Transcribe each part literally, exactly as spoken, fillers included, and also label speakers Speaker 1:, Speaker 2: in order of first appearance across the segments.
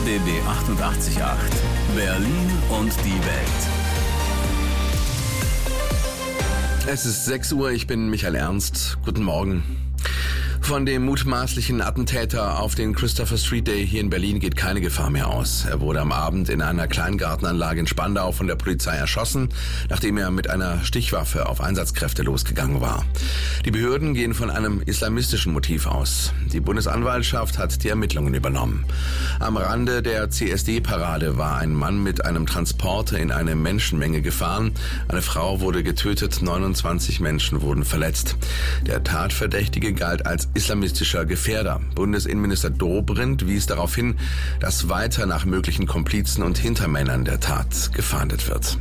Speaker 1: B B achtundachtzig Komma acht. Berlin und die Welt.
Speaker 2: Es ist sechs Uhr, ich bin Michael Ernst. Guten Morgen. Von dem mutmaßlichen Attentäter auf den Christopher Street Day hier in Berlin geht keine Gefahr mehr aus. Er wurde am Abend in einer Kleingartenanlage in Spandau von der Polizei erschossen, nachdem er mit einer Stichwaffe auf Einsatzkräfte losgegangen war. Die Behörden gehen von einem islamistischen Motiv aus. Die Bundesanwaltschaft hat die Ermittlungen übernommen. Am Rande der C S D-Parade war ein Mann mit einem Transporter in eine Menschenmenge gefahren. Eine Frau wurde getötet, neunundzwanzig Menschen wurden verletzt. Der Tatverdächtige galt als islamistischer Gefährder. Bundesinnenminister Dobrindt wies darauf hin, dass weiter nach möglichen Komplizen und Hintermännern der Tat gefahndet wird.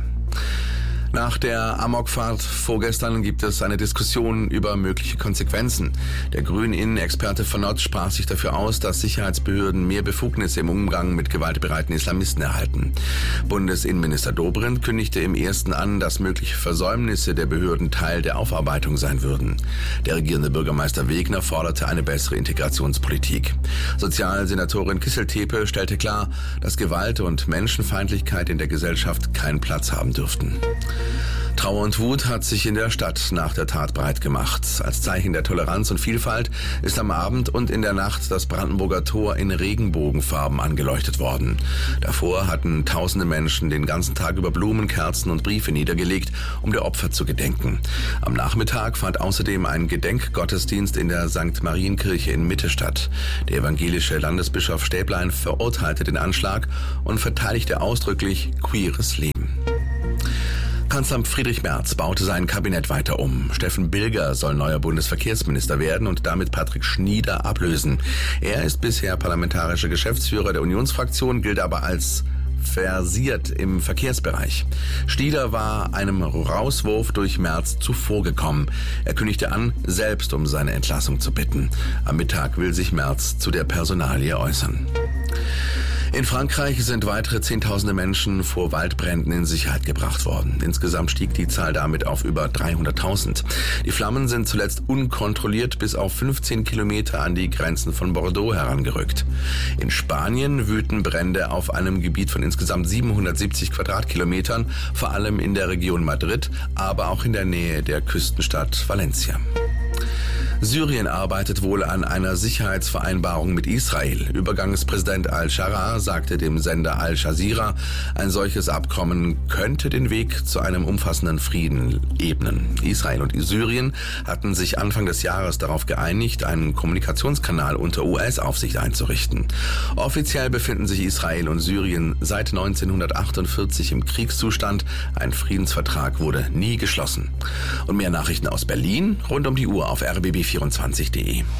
Speaker 2: Nach der Amokfahrt vorgestern gibt es eine Diskussion über mögliche Konsequenzen. Der Grünen-Innenexperte von Notz sprach sich dafür aus, dass Sicherheitsbehörden mehr Befugnisse im Umgang mit gewaltbereiten Islamisten erhalten. Bundesinnenminister Dobrindt kündigte im ersten an, dass mögliche Versäumnisse der Behörden Teil der Aufarbeitung sein würden. Der regierende Bürgermeister Wegner forderte eine bessere Integrationspolitik. Sozialsenatorin Kisseltepe stellte klar, dass Gewalt und Menschenfeindlichkeit in der Gesellschaft keinen Platz haben dürften. Trauer und Wut hat sich in der Stadt nach der Tat breit gemacht. Als Zeichen der Toleranz und Vielfalt ist am Abend und in der Nacht das Brandenburger Tor in Regenbogenfarben angeleuchtet worden. Davor hatten tausende Menschen den ganzen Tag über Blumen, Kerzen und Briefe niedergelegt, um der Opfer zu gedenken. Am Nachmittag fand außerdem ein Gedenkgottesdienst in der Sankt Marienkirche in Mitte statt. Der evangelische Landesbischof Stäblein verurteilte den Anschlag und verteidigte ausdrücklich queeres Leben. Kanzler Friedrich Merz baute sein Kabinett weiter um. Steffen Bilger soll neuer Bundesverkehrsminister werden und damit Patrick Schnieder ablösen. Er ist bisher parlamentarischer Geschäftsführer der Unionsfraktion, gilt aber als versiert im Verkehrsbereich. Schnieder war einem Rauswurf durch Merz zuvorgekommen. Er kündigte an, selbst um seine Entlassung zu bitten. Am Mittag will sich Merz zu der Personalie äußern. In Frankreich sind weitere Zehntausende Menschen vor Waldbränden in Sicherheit gebracht worden. Insgesamt stieg die Zahl damit auf über dreihunderttausend. Die Flammen sind zuletzt unkontrolliert bis auf fünfzehn Kilometer an die Grenzen von Bordeaux herangerückt. In Spanien wüten Brände auf einem Gebiet von insgesamt siebenhundertsiebzig Quadratkilometern, vor allem in der Region Madrid, aber auch in der Nähe der Küstenstadt Valencia. Syrien arbeitet wohl an einer Sicherheitsvereinbarung mit Israel. Übergangspräsident al-Sharaa sagte dem Sender Al Jazeera, ein solches Abkommen könnte den Weg zu einem umfassenden Frieden ebnen. Israel und Syrien hatten sich Anfang des Jahres darauf geeinigt, einen Kommunikationskanal unter U S-Aufsicht einzurichten. Offiziell befinden sich Israel und Syrien seit neunzehnhundertachtundvierzig im Kriegszustand. Ein Friedensvertrag wurde nie geschlossen. Und mehr Nachrichten aus Berlin rund um die Uhr auf r b b vierundzwanzig punkt de.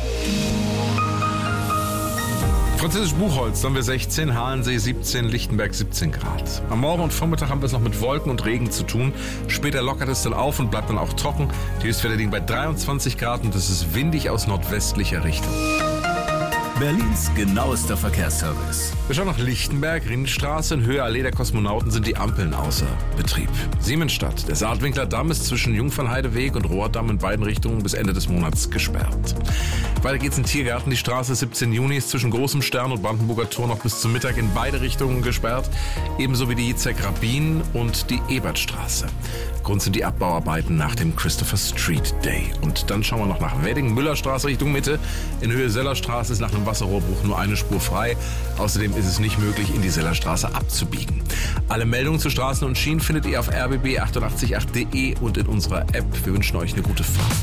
Speaker 3: Französisch Buchholz, dann wir sechzehn, Halensee siebzehn, Lichtenberg siebzehn Grad. Am Morgen und Vormittag haben wir es noch mit Wolken und Regen zu tun. Später lockert es dann auf und bleibt dann auch trocken. Die Höchstwerte liegen bei dreiundzwanzig Grad und es ist windig aus nordwestlicher Richtung.
Speaker 1: Berlins genauester Verkehrsservice.
Speaker 3: Wir schauen nach Lichtenberg, Ringstraße. In Höhe Allee der Kosmonauten sind die Ampeln außer Betrieb. Siemensstadt, der Saatwinkler Damm ist zwischen Jungfernheideweg und Rohrdamm in beiden Richtungen bis Ende des Monats gesperrt. Weiter geht's in Tiergarten. Die Straße siebzehnten Juni ist zwischen Großem Stern und Brandenburger Tor noch bis zum Mittag in beide Richtungen gesperrt. Ebenso wie die Jitzek-Rabin und die Ebertstraße. Grund sind die Abbauarbeiten nach dem Christopher Street Day. Und dann schauen wir noch nach Wedding, Müllerstraße Richtung Mitte. In Höhe Sellerstraße ist nach einem Wasserrohrbruch nur eine Spur frei. Außerdem ist es nicht möglich, in die Sellerstraße abzubiegen. Alle Meldungen zu Straßen und Schienen findet ihr auf r b b achtundachtzig punkt acht punkt de und in unserer App. Wir wünschen euch eine gute Fahrt.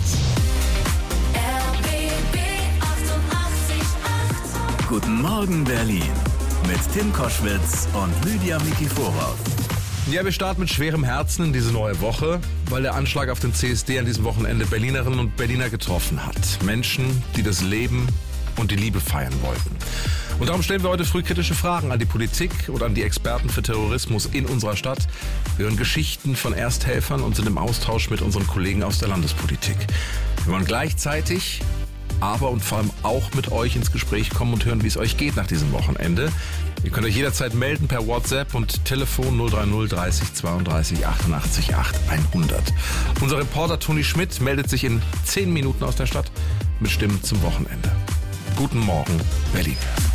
Speaker 1: R B B achtundachtzig Komma acht. Guten Morgen Berlin mit Tim Koschwitz und Lydia Mikiforov.
Speaker 3: Ja, wir starten mit schwerem Herzen in diese neue Woche, weil der Anschlag auf den C S D an diesem Wochenende Berlinerinnen und Berliner getroffen hat. Menschen, die das Leben und die Liebe feiern wollten. Und darum stellen wir heute früh kritische Fragen an die Politik und an die Experten für Terrorismus in unserer Stadt. Wir hören Geschichten von Ersthelfern und sind im Austausch mit unseren Kollegen aus der Landespolitik. Wir wollen gleichzeitig, aber und vor allem auch mit euch ins Gespräch kommen und hören, wie es euch geht nach diesem Wochenende. Ihr könnt euch jederzeit melden per WhatsApp und Telefon null drei null dreißig zweiunddreißig achtundachtzig acht hundert. Unser Reporter Toni Schmidt meldet sich in zehn Minuten aus der Stadt mit Stimmen zum Wochenende. Guten Morgen, Berlin.